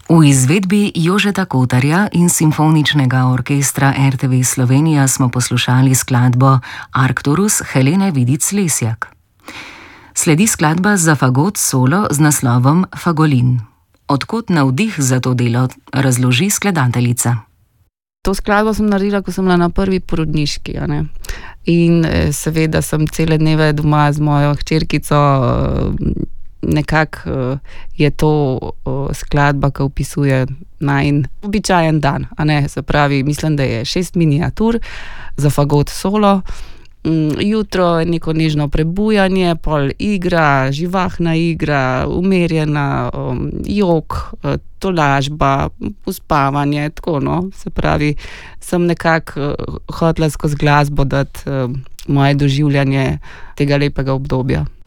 V izvedbi Jožeta Kotarja in Simfoničnega orkestra RTV Slovenija smo poslušali skladbo Arcturus Helene Vidic-Lesjak. Sledi skladba za fagot solo z naslovom Fagolin. Odkot navdih za to delo, razloži skladateljica. To skladbo sem naredila, ko sem bila na prvi porodniški, a ne. In seveda sem cele dneve doma z mojo hčerkico, nekako je to skladba, ki opisuje najin običajen dan, a ne. Se pravi, mislim, da je 6 miniatur za fagot solo. Jutro je neko nežno prebujanje, pol igra, živahna igra, umirjena, jok, tolažba, uspavanje, tako no. Se pravi, sem nekako hotela skozi glasbo dati moje doživljanje tega lepega obdobja.